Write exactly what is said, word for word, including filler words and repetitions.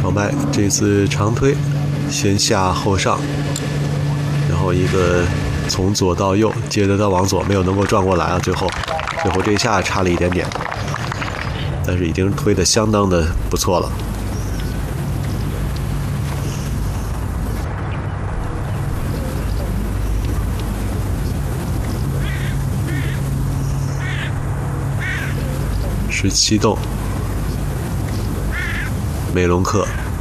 小麦这次长推，先下后上，然后一个从左到右，接着他往左没有能够转过来啊，最后最后这一下差了一点点，但是已经推得相当的不错了。十七洞，美隆克